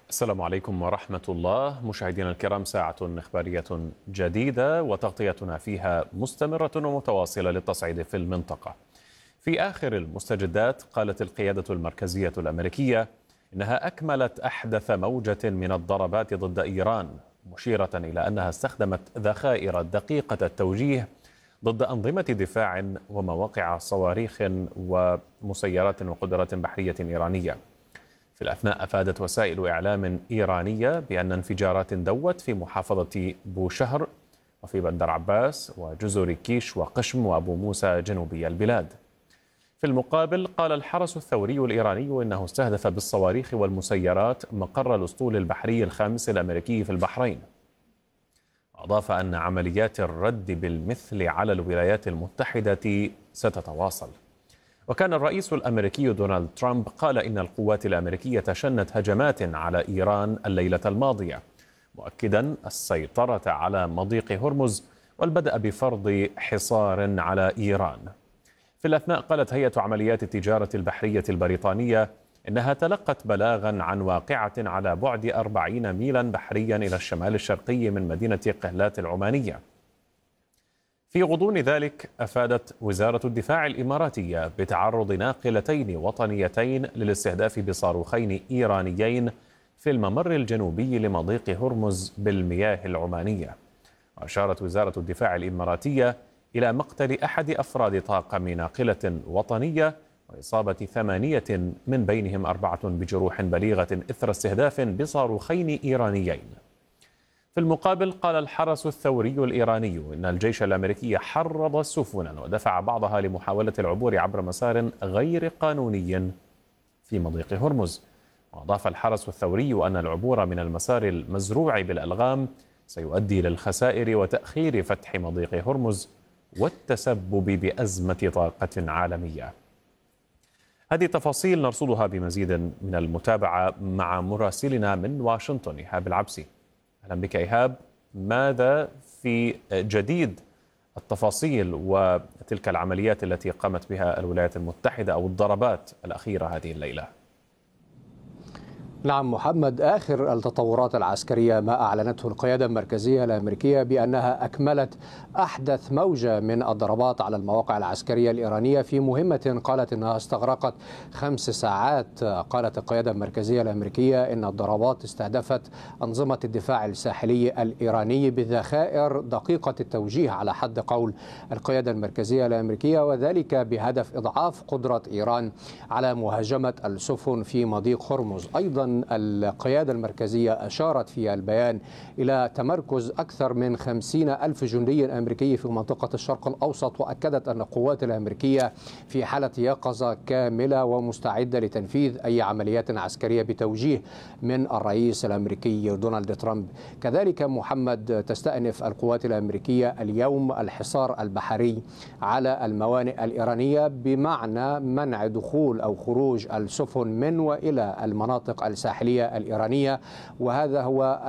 السلام عليكم ورحمة الله. مشاهدينا الكرام، ساعة إخبارية جديدة وتغطيتنا فيها مستمرة ومتواصلة للتصعيد في المنطقة. في آخر المستجدات، قالت القيادة المركزية الأمريكية إنها أكملت أحدث موجة من الضربات ضد إيران، مشيرة إلى أنها استخدمت ذخائر دقيقة التوجيه ضد أنظمة دفاع ومواقع صواريخ ومسيرات وقدرات بحرية إيرانية. في الأثناء، أفادت وسائل إعلام إيرانية بأن انفجارات دوت في محافظة بوشهر وفي بندر عباس وجزر كيش وقشم وأبو موسى جنوبي البلاد. في المقابل، قال الحرس الثوري الإيراني إنه استهدف بالصواريخ والمسيرات مقر الأسطول البحري الخامس الأمريكي في البحرين. أضاف أن عمليات الرد بالمثل على الولايات المتحدة ستتواصل. وكان الرئيس الأمريكي دونالد ترامب قال إن القوات الأمريكية شنت هجمات على إيران الليلة الماضية، مؤكدا السيطرة على مضيق هرمز والبدء بفرض حصار على إيران. في الأثناء، قالت هيئة عمليات التجارة البحرية البريطانية إنها تلقت بلاغا عن واقعة على بعد 40 ميلا بحريا إلى الشمال الشرقي من مدينة قهلات العمانية. في غضون ذلك، أفادت وزارة الدفاع الإماراتية بتعرض ناقلتين وطنيتين للاستهداف بصاروخين إيرانيين في الممر الجنوبي لمضيق هرمز بالمياه العمانية. وأشارت وزارة الدفاع الإماراتية إلى مقتل أحد أفراد طاقم ناقلة وطنية وإصابة 8 من بينهم 4 بجروح بليغة إثر استهداف بصاروخين إيرانيين. في المقابل، قال الحرس الثوري الإيراني إن الجيش الأمريكي حرض سفنا ودفع بعضها لمحاولة العبور عبر مسار غير قانوني في مضيق هرمز. وأضاف الحرس الثوري أن العبور من المسار المزروع بالألغام سيؤدي للخسائر وتأخير فتح مضيق هرمز والتسبب بأزمة طاقة عالمية. هذه التفاصيل نرصدها بمزيد من المتابعة مع مراسلنا من واشنطن إيهاب العبسي. أهلا بك إيهاب، ماذا في جديد التفاصيل وتلك العمليات التي قامت بها الولايات المتحدة أو الضربات الأخيرة هذه الليلة؟ نعم محمد، آخر التطورات العسكرية ما أعلنته القيادة المركزية الأمريكية بأنها أكملت أحدث موجة من الضربات على المواقع العسكرية الإيرانية في مهمة قالت أنها استغرقت 5 ساعات. قالت القيادة المركزية الأمريكية أن الضربات استهدفت أنظمة الدفاع الساحلي الإيراني بذخائر دقيقة التوجيه على حد قول القيادة المركزية الأمريكية، وذلك بهدف إضعاف قدرة إيران على مهاجمة السفن في مضيق هرمز. أيضا القيادة المركزية أشارت في البيان إلى تمركز أكثر من 50,000 جندي أمريكي في منطقة الشرق الأوسط، وأكدت أن القوات الأمريكية في حالة يقظة كاملة ومستعدة لتنفيذ أي عمليات عسكرية بتوجيه من الرئيس الأمريكي دونالد ترامب. كذلك محمد، تستأنف القوات الأمريكية اليوم الحصار البحري على الموانئ الإيرانية بمعنى منع دخول أو خروج السفن من وإلى المناطق الساحلية الإيرانية، وهذا هو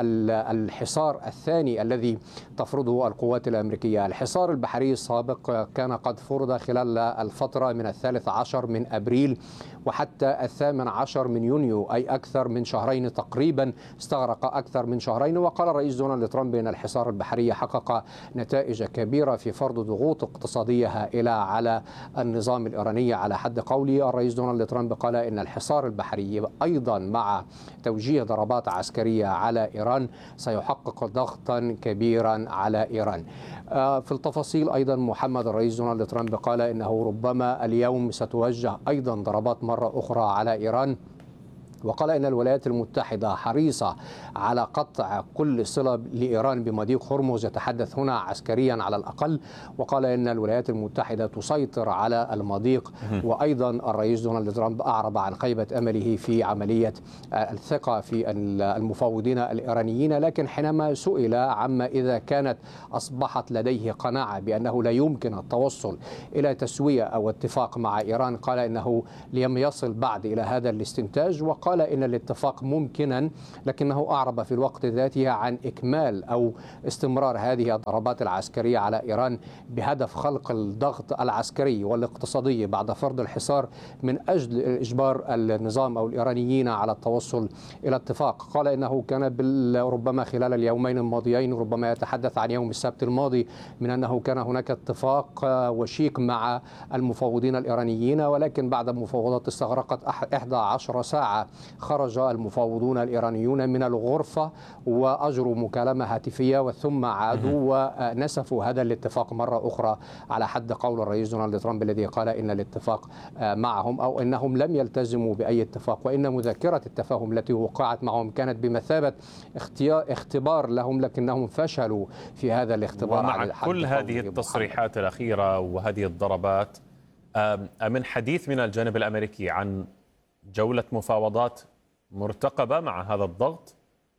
الحصار الثاني الذي تفرضه القوات الأمريكية. الحصار البحري السابق كان قد فرض خلال الفترة من 13 من أبريل وحتى 18 من يونيو، أي أكثر من شهرين تقريبا، استغرق أكثر من شهرين. وقال الرئيس دونالد ترامب أن الحصار البحري حقق نتائج كبيرة في فرض ضغوط اقتصادية هائلة على النظام الإيراني. على حد قوله الرئيس دونالد ترامب قال أن الحصار البحري أيضا مع توجيه ضربات عسكرية على إيران سيحقق ضغطا كبيرا على إيران. في التفاصيل أيضا محمد، الرئيس دونالد ترامب قال إنه ربما اليوم ستوجه أيضا ضربات مرة أخرى على إيران، وقال إن الولايات المتحدة حريصة على قطع كل صلة لإيران بمضيق هرمز، يتحدث هنا عسكريا على الأقل. وقال إن الولايات المتحدة تسيطر على المضيق. وأيضا الرئيس دونالد ترامب أعرب عن خيبة أمله في عملية الثقة في المفاوضين الإيرانيين، لكن حينما سئل عما إذا كانت أصبحت لديه قناعة بأنه لا يمكن التوصل إلى تسوية أو اتفاق مع إيران، قال إنه لم يصل بعد إلى هذا الاستنتاج. وقال قال إن الاتفاق ممكنا، لكنه أعرب في الوقت ذاته عن إكمال أو استمرار هذه الضربات العسكرية على إيران بهدف خلق الضغط العسكري والاقتصادي بعد فرض الحصار من أجل إجبار النظام أو الإيرانيين على التوصل إلى اتفاق. قال إنه كان ربما خلال اليومين الماضيين، ربما يتحدث عن يوم السبت الماضي، من أنه كان هناك اتفاق وشيك مع المفاوضين الإيرانيين، ولكن بعد مفاوضات استغرقت 11 ساعة خرج المفاوضون الإيرانيون من الغرفة وأجروا مكالمة هاتفية وثم عادوا ونسفوا هذا الاتفاق مرة أخرى، على حد قول الرئيس دونالد ترامب الذي قال إن الاتفاق معهم أو أنهم لم يلتزموا بأي اتفاق، وإن مذكرة التفاهم التي وقعت معهم كانت بمثابة اختبار لهم، لكنهم فشلوا في هذا الاختبار. ومع كل هذه التصريحات الأخيرة وهذه الضربات، من حديث من الجانب الأمريكي عن جولة مفاوضات مرتقبة مع هذا الضغط؟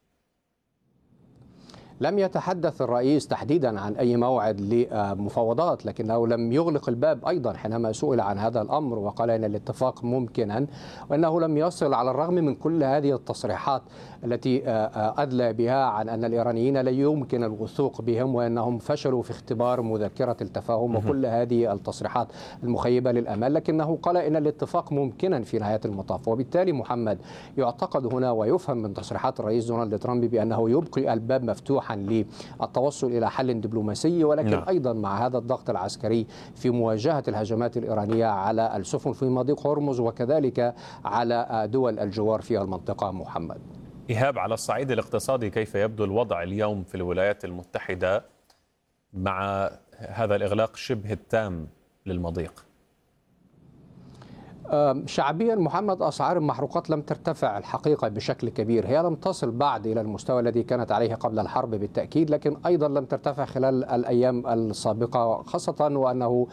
لم يتحدث الرئيس تحديدا عن أي موعد لمفاوضات، لكنه لم يغلق الباب أيضا حينما سئل عن هذا الأمر، وقال أن الاتفاق ممكنا وأنه لم يصل، على الرغم من كل هذه التصريحات التي أدلى بها عن أن الإيرانيين لا يمكن الوثوق بهم وأنهم فشلوا في اختبار مذكرة التفاهم وكل هذه التصريحات المخيبة للأمال، لكنه قال أن الاتفاق ممكنا في نهاية المطاف. وبالتالي محمد يعتقد هنا ويفهم من تصريحات الرئيس دونالد ترامب بأنه يبقي الباب مفتوحا للتوصل إلى حل دبلوماسي، ولكن أيضا مع هذا الضغط العسكري في مواجهة الهجمات الإيرانية على السفن في مضيق هرمز وكذلك على دول الجوار في المنطقة. محمد إيهاب، على الصعيد الاقتصادي كيف يبدو الوضع اليوم في الولايات المتحدة مع هذا الإغلاق شبه التام للمضيق؟ شعبيا محمد، أسعار المحروقات لم ترتفع الحقيقة بشكل كبير، هي لم تصل بعد إلى المستوى الذي كانت عليه قبل الحرب بالتأكيد، لكن أيضا لم ترتفع خلال الأيام السابقة، خاصة وأنه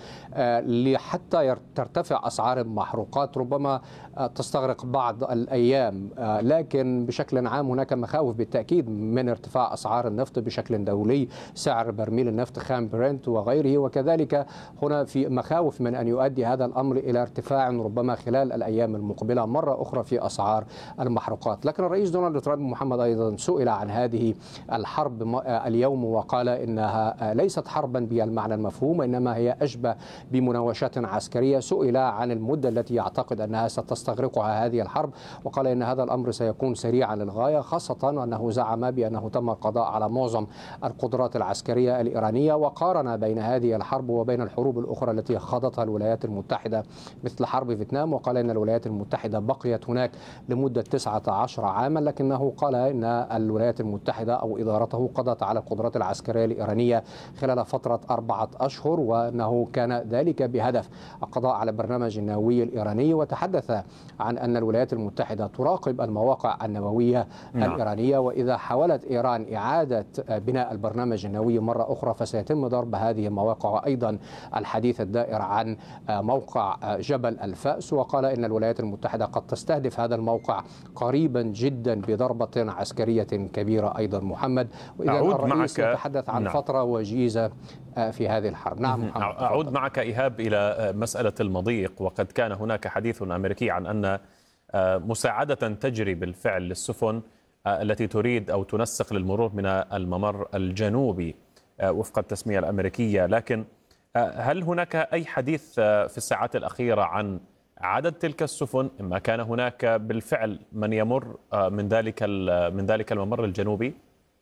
حتى ترتفع أسعار المحروقات ربما تستغرق بعض الأيام، لكن بشكل عام هناك مخاوف بالتأكيد من ارتفاع أسعار النفط بشكل دولي، سعر برميل النفط خام برنت وغيره، وكذلك هنا في مخاوف من أن يؤدي هذا الأمر إلى ارتفاع ربما خلال الأيام المقبلة مرة أخرى في أسعار المحروقات. لكن الرئيس دونالد ترامب محمد أيضا سئل عن هذه الحرب اليوم وقال إنها ليست حربا بالمعنى المفهوم، إنما هي أشبه بمناوشات عسكرية. سئل عن المدة التي يعتقد أنها ستستغرقها هذه الحرب وقال إن هذا الأمر سيكون سريعا للغاية، خاصة أنه زعم بأنه تم القضاء على معظم القدرات العسكرية الإيرانية، وقارن بين هذه الحرب وبين الحروب الأخرى التي خاضتها الولايات المتحدة مثل حرب فيتنام، وقال إن الولايات المتحدة بقيت هناك لمدة 19 عاما، لكنه قال إن الولايات المتحدة أو إدارته قضت على القدرات العسكرية الإيرانية خلال فترة 4 أشهر، وأنه كان ذلك بهدف القضاء على البرنامج النووي الإيراني. وتحدث عن أن الولايات المتحدة تراقب المواقع النووية الإيرانية، وإذا حاولت إيران إعادة بناء البرنامج النووي مرة أخرى فسيتم ضرب هذه المواقع. وأيضا الحديث الدائر عن موقع جبل الفأس، وقال إن الولايات المتحدة قد تستهدف هذا الموقع قريبا جدا بضربة عسكرية كبيرة أيضا. محمد، وإذا الرئيس يتحدث عن فترة وجيزة في هذه الحرب. نعم محمد. أعود معك إيهاب إلى مسألة المضيق، وقد كان هناك حديث أمريكي عن أن مساعدة تجري بالفعل للسفن التي تريد أو تنسق للمرور من الممر الجنوبي وفق التسمية الأمريكية، لكن هل هناك أي حديث في الساعات الأخيرة عن عدد تلك السفن؟ إما كان هناك بالفعل من يمر من ذلك الممر الجنوبي؟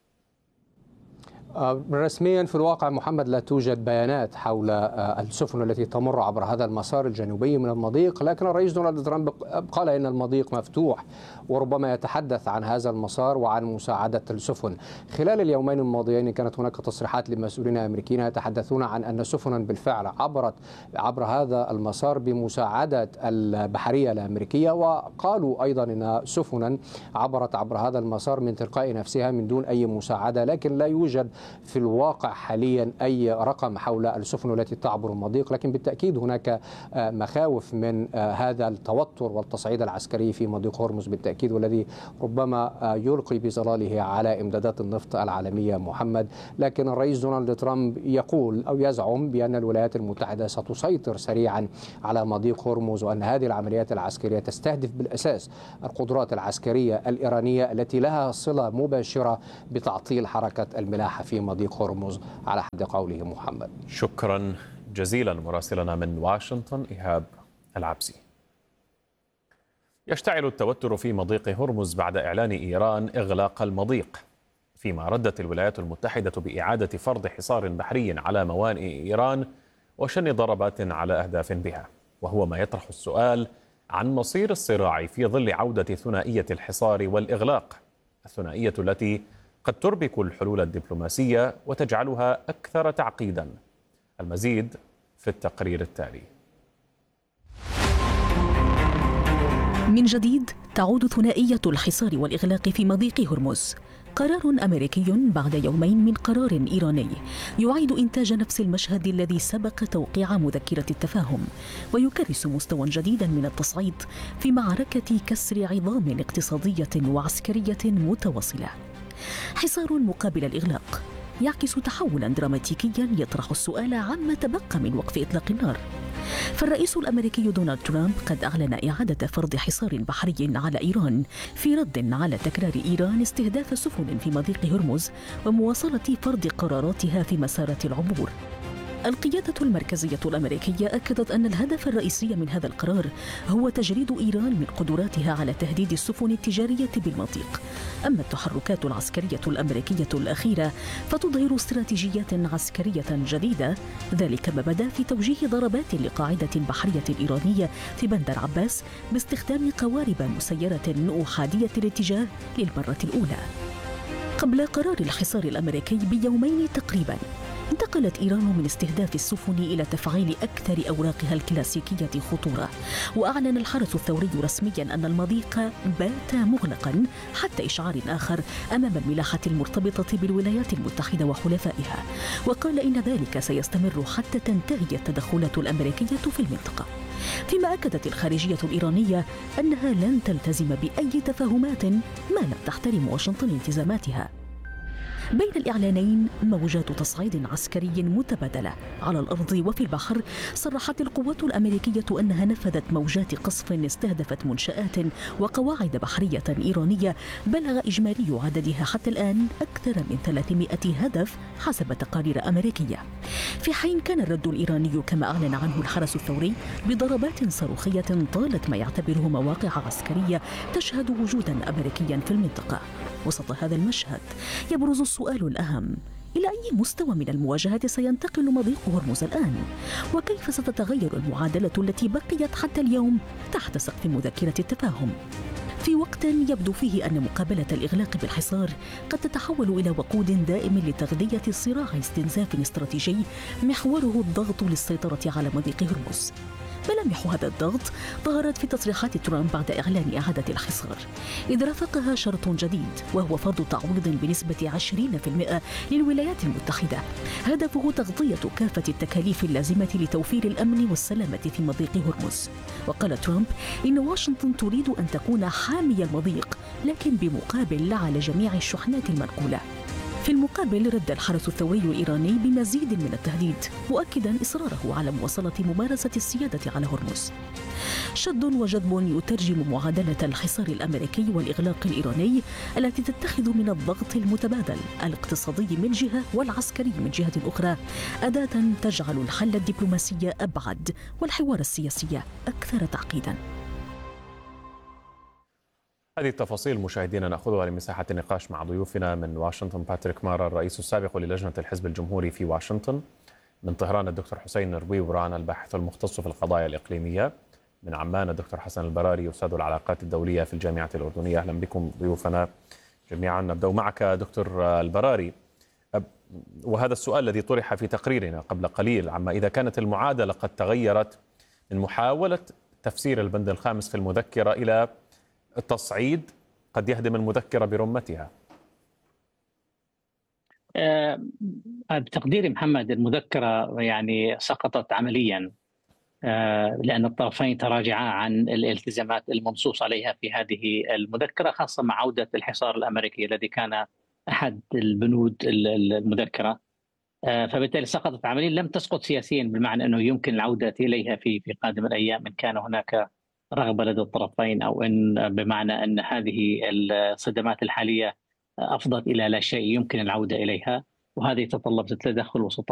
رسميا في الواقع محمد لا توجد بيانات حول السفن التي تمر عبر هذا المسار الجنوبي من المضيق، لكن الرئيس دونالد ترامب قال إن المضيق مفتوح وربما يتحدث عن هذا المسار وعن مساعدة السفن. خلال اليومين الماضيين كانت هناك تصريحات لمسؤولين أمريكيين يتحدثون عن أن سفنا بالفعل عبرت عبر هذا المسار بمساعدة البحرية الأمريكية، وقالوا أيضا أن سفنا عبرت عبر هذا المسار من تلقاء نفسها من دون أي مساعدة، لكن لا يوجد في الواقع حاليا أي رقم حول السفن التي تعبر المضيق، لكن بالتأكيد هناك مخاوف من هذا التوتر والتصعيد العسكري في مضيق هرمز بالتأكيد، والذي ربما يلقي بظلاله على إمدادات النفط العالمية محمد. لكن الرئيس دونالد ترامب يقول أو يزعم بأن الولايات المتحدة ستسيطر سريعا على مضيق هرمز، وأن هذه العمليات العسكرية تستهدف بالأساس القدرات العسكرية الإيرانية التي لها صلة مباشرة بتعطيل حركة الملاحة في مضيق هرمز على حد قوله محمد. شكرا جزيلا مراسلنا من واشنطن إيهاب العبسي. يشتعل التوتر في مضيق هرمز بعد إعلان إيران إغلاق المضيق، فيما ردت الولايات المتحدة بإعادة فرض حصار بحري على موانئ إيران وشن ضربات على أهداف بها، وهو ما يطرح السؤال عن مصير الصراع في ظل عودة ثنائية الحصار والإغلاق، الثنائية التي قد تربك الحلول الدبلوماسية وتجعلها أكثر تعقيدا. المزيد في التقرير التالي. من جديد تعود ثنائية الحصار والإغلاق في مضيق هرمز، قرار أمريكي بعد يومين من قرار إيراني يعيد إنتاج نفس المشهد الذي سبق توقيع مذكرة التفاهم، ويكرس مستوى جديدا من التصعيد في معركة كسر عظام اقتصادية وعسكرية متواصلة. حصار مقابل الإغلاق يعكس تحولا دراماتيكيا يطرح السؤال عما تبقى من وقف إطلاق النار. فالرئيس الأمريكي دونالد ترامب قد أعلن إعادة فرض حصار بحري على إيران في رد على تكرار إيران استهداف سفن في مضيق هرمز ومواصلة فرض قراراتها في مسارات العبور. القيادة المركزية الأمريكية أكدت أن الهدف الرئيسي من هذا القرار هو تجريد إيران من قدراتها على تهديد السفن التجارية بالمضيق. أما التحركات العسكرية الأمريكية الأخيرة فتظهر استراتيجيات عسكرية جديدة، ذلك ما بدا في توجيه ضربات لقاعدة بحرية إيرانية في بندر عباس باستخدام قوارب مسيرة أحادية الاتجاه للمرة الأولى. قبل قرار الحصار الأمريكي بيومين تقريباً، انتقلت إيران من استهداف السفن إلى تفعيل أكثر أوراقها الكلاسيكية خطورة، وأعلن الحرس الثوري رسمياً أن المضيق بات مغلقاً حتى إشعار آخر أمام الملاحة المرتبطة بالولايات المتحدة وحلفائها، وقال إن ذلك سيستمر حتى تنتهي التدخلات الأمريكية في المنطقة. فيما أكدت الخارجية الإيرانية أنها لن تلتزم بأي تفاهمات ما لم تحترم واشنطن التزاماتها. بين الإعلانين موجات تصعيد عسكري متبادلة على الأرض وفي البحر. صرحت القوات الأمريكية أنها نفذت موجات قصف استهدفت منشآت وقواعد بحرية إيرانية بلغ إجمالي عددها حتى الآن أكثر من 300 هدف حسب تقارير أمريكية، في حين كان الرد الإيراني كما أعلن عنه الحرس الثوري بضربات صاروخية طالت ما يعتبره مواقع عسكرية تشهد وجودا أمريكيا في المنطقة. وسط هذا المشهد يبرز السؤال الأهم: إلى أي مستوى من المواجهة سينتقل مضيق هرمز الآن؟ وكيف ستتغير المعادلة التي بقيت حتى اليوم تحت سقف مذكرة التفاهم؟ في وقت يبدو فيه أن مقابلة الإغلاق بالحصار قد تتحول إلى وقود دائم لتغذية صراع استنزاف استراتيجي محوره الضغط للسيطرة على مضيق هرمز. ملامح هذا الضغط ظهرت في تصريحات ترامب بعد إعلان إعادة الحصار، إذ رافقها شرط جديد وهو فرض تعويض بنسبة 20% للولايات المتحدة، هدفه تغطية كافة التكاليف اللازمة لتوفير الأمن والسلامة في مضيق هرمز. وقال ترامب إن واشنطن تريد أن تكون حامي المضيق، لكن بمقابل على جميع الشحنات المنقولة. في المقابل رد الحرس الثوري الإيراني بمزيد من التهديد، مؤكدا إصراره على مواصلة ممارسة السيادة على هرمز. شد وجذب يترجم معادلة الحصار الأمريكي والإغلاق الإيراني التي تتخذ من الضغط المتبادل الاقتصادي من جهة والعسكري من جهة أخرى أداة تجعل الحل الدبلوماسي أبعد والحوار السياسي أكثر تعقيدا. هذه التفاصيل مشاهدينا نأخذها لمساحة النقاش مع ضيوفنا من واشنطن باتريك مارا الرئيس السابق للجنة الحزب الجمهوري في واشنطن، من طهران الدكتور حسين نربوي وران الباحث المختص في القضايا الإقليمية، من عمان الدكتور حسن البراري أستاذ العلاقات الدولية في الجامعة الأردنية. أهلا بكم ضيوفنا جميعا. نبدأ معك دكتور البراري، وهذا السؤال الذي طرح في تقريرنا قبل قليل عما إذا كانت المعادلة قد تغيرت من محاولة تفسير البند الخامس في المذكرة إلى التصعيد قد يهدم المذكرة برمتها. بتقديري محمد المذكرة يعني سقطت عمليا، لأن الطرفين تراجعا عن الالتزامات المنصوص عليها في هذه المذكرة، خاصة مع عودة الحصار الأمريكي الذي كان أحد البنود المذكرة. فبالتالي سقطت عمليا، لم تسقط سياسيا بمعنى أنه يمكن العودة إليها في قادم الأيام إن كان هناك رغبة لدى الطرفين، أو إن بمعنى أن هذه الصدمات الحالية أفضت إلى لا شيء يمكن العودة إليها، وهذا يتطلب تدخل وسطاء